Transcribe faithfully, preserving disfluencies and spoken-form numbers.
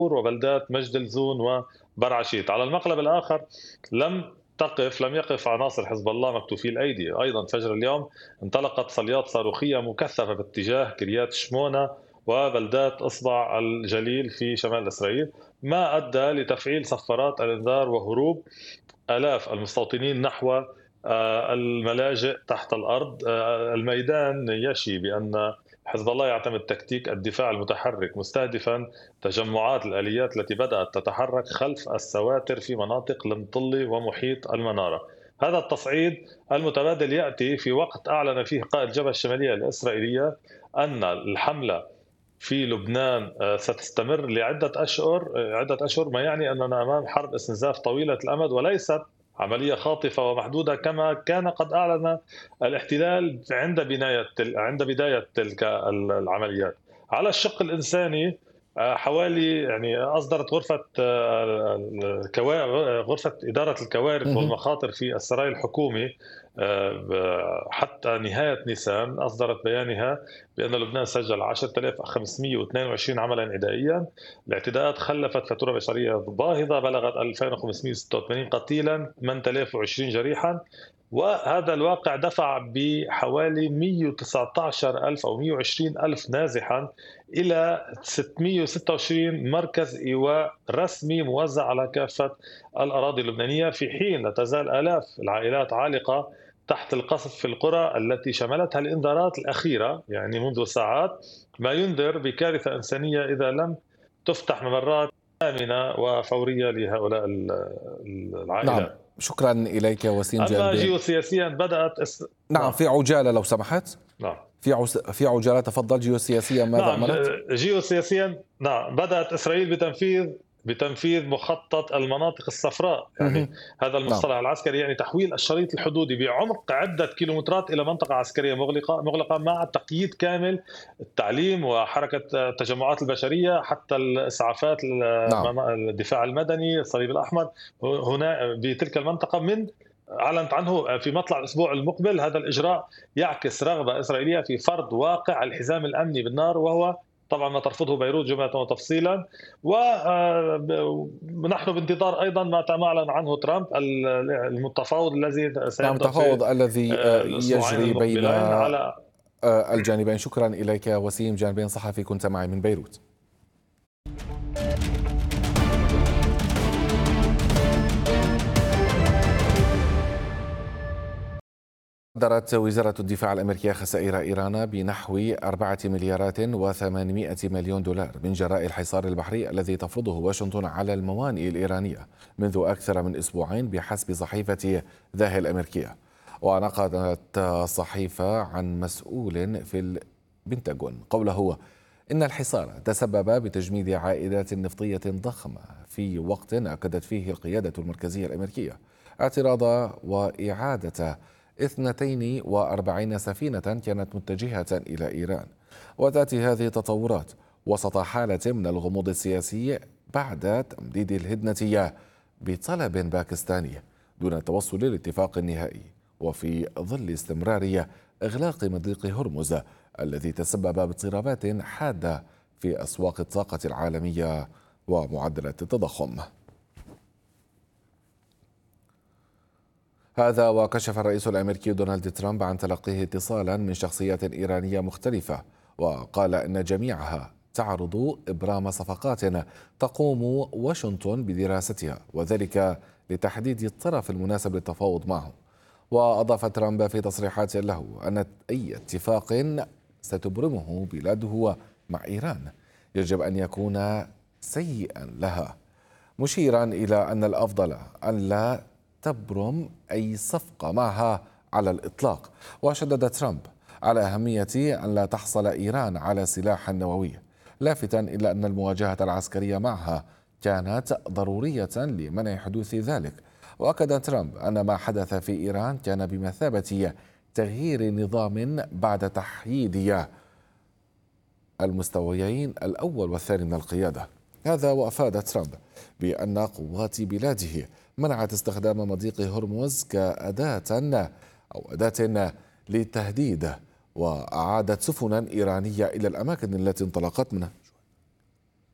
وبلدات مجد الزون وبرعشيت. على المقلب الآخر لم تقف لم يقف عناصر حزب الله مكتوفي الأيدي، أيضا فجر اليوم انطلقت صليات صاروخية مكثفة باتجاه كريات شمونة وبلدات إصبع الجليل في شمال إسرائيل، ما أدى لتفعيل صفارات الإنذار وهروب آلاف المستوطنين نحو آه، الملاجئ تحت الأرض. آه، الميدان يشي بأن حزب الله يعتمد تكتيك الدفاع المتحرك، مستهدفا تجمعات الآليات التي بدأت تتحرك خلف السواتر في مناطق المطلي ومحيط المنارة. هذا التصعيد المتبادل يأتي في وقت أعلن فيه قائد الجبهة الشمالية الإسرائيلية أن الحملة في لبنان آه، ستستمر لعدة أشهر آه، عدة أشهر، ما يعني أننا أمام حرب استنزاف طويلة الأمد وليست عملية خاطفة ومحدودة كما كان قد أعلن الاحتلال عند بناية عند بداية تلك العمليات. على الشق الإنساني، آه، حوالي يعني أصدرت غرفة آه، الكوا- غرفة إدارة الكوارث اهم. والمخاطر في السراي الحكومي آه، حتى نهاية نيسان أصدرت بيانها بأن لبنان سجل عشرة آلاف وخمسمئة واثنين وعشرين عملا عدائيا. الاعتداءات خلفت فاتورة بشرية باهظة بلغت ألفين وخمسمئة وستة وثمانين قتيلا ثمانية آلاف وعشرين جريحا، وهذا الواقع دفع بحوالي مئة وتسعة عشر ألف أو مئة وعشرين ألف نازحا إلى ستمئة وستة وعشرين مركز إيواء رسمي موزع على كافة الأراضي اللبنانية، في حين لا تزال آلاف العائلات عالقة تحت القصف في القرى التي شملتها الإنذارات الأخيرة يعني منذ ساعات، ما ينذر بكارثة إنسانية إذا لم تفتح ممرات آمنة وفورية لهؤلاء نعم، العائلات. شكرا إليك وسيم أما جانبين. جيوسياسيا بدأت اس... نعم، نعم. في عجالة لو سمحت. نعم. في عس... في عجالة، تفضل. جيوسياسيا ماذا نعم. عملت؟ جيوسياسيا نعم بدأت إسرائيل بتنفيذ بتنفيذ مخطط المناطق الصفراء، يعني مهم. هذا نعم. المصطلح العسكري يعني تحويل الشريط الحدودي بعمق عدة كيلومترات إلى منطقة عسكرية مغلقة مغلقة مع تقييد كامل التعليم وحركة التجمعات البشرية حتى الإسعافات نعم. الدفاع المدني الصليب الأحمر هنا بتلك المنطقة. من أعلنت عنه في مطلع الأسبوع المقبل. هذا الإجراء يعكس رغبة إسرائيلية في فرض واقع الحزام الأمني بالنار، وهو طبعا ما ترفضه بيروت جملة وتفصيلا. ونحن بانتظار أيضا ما أعلن عنه ترامب المتفاوض الذي نعم، سيبدأ في التفاوض الذي آه، الأسبوعين يجري بين المقبلين آه، على الجانبين. شكرا إليك وسيم جانبين، صحفي كنت معي من بيروت. قدرت وزارة الدفاع الأمريكية خسائر إيران بنحو أربعة مليارات وثمانمائة مليون دولار من جراء الحصار البحري الذي تفرضه واشنطن على الموانئ الإيرانية منذ أكثر من أسبوعين بحسب صحيفة ذاهي الأمريكية. ونقلت الصحيفة عن مسؤول في البنتاغون قوله إن الحصار تسبب بتجميد عائدات نفطية ضخمة في وقت أكدت فيه القيادة المركزية الأمريكية اعتراض وإعادة اثنتين وأربعين سفينة كانت متجهة إلى إيران. وتأتي هذه التطورات وسط حالة من الغموض السياسي بعد تمديد الهدنة بطلب باكستاني دون التوصل لاتفاق نهائي، وفي ظل استمرار إغلاق مضيق هرمز الذي تسبب باضطرابات حادة في أسواق الطاقة العالمية ومعدلات التضخم. هذا وكشف الرئيس الأمريكي دونالد ترامب عن تلقيه اتصالا من شخصيات إيرانية مختلفة، وقال إن جميعها تعرض إبرام صفقات تقوم واشنطن بدراستها، وذلك لتحديد الطرف المناسب للتفاوض معه. وأضاف ترامب في تصريحات له أن أي اتفاق ستبرمه بلاده مع إيران يجب أن يكون سيئا لها، مشيرا إلى أن الأفضل أن لا تبرم أي صفقة معها على الإطلاق. وشدد ترامب على أهمية أن لا تحصل إيران على سلاح نووي، لافتا إلى أن المواجهة العسكرية معها كانت ضرورية لمنع حدوث ذلك. وأكد ترامب أن ما حدث في إيران كان بمثابة تغيير نظام بعد تحييد المستويين الأول والثاني من القيادة. هذا وأفاد ترامب بأن قوات بلاده منعت استخدام مضيق هرمز كأداة أو أداة للتهديد، وأعادت سفنا إيرانية إلى الأماكن التي انطلقت منها